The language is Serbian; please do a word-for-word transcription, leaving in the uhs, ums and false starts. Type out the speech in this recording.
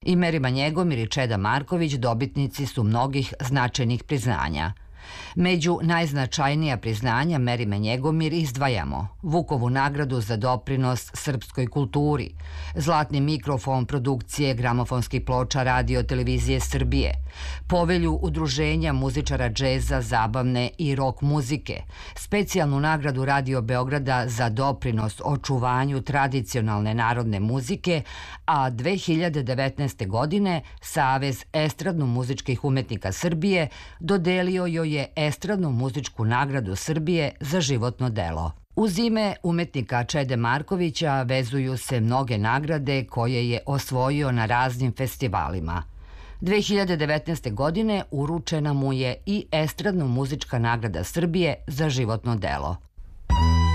I Merima Njegomir i Čeda Marković dobitnici su mnogih značajnih priznanja. Među najznačajnija priznanja Merime Njegomir izdvajamo Vukovu nagradu za doprinos srpskoj kulturi, zlatni mikrofon produkcije gramofonskih ploča Radio televizije Srbije, povelju Udruženja muzičara džeza, zabavne i rok muzike, specijalnu nagradu Radio Beograda za doprinos očuvanju tradicionalne narodne muzike, a dve hiljade devetnaeste. godine Savez estradno-muzičkih umetnika Srbije dodelio joj je estradnu muzičku nagradu Srbije za životno delo. Uz ime umetnika Čede Markovića vezuju se mnoge nagrade koje je osvojio na raznim festivalima. dve hiljade devetnaeste. godine uručena mu je i estradno-muzička nagrada Srbije za životno delo.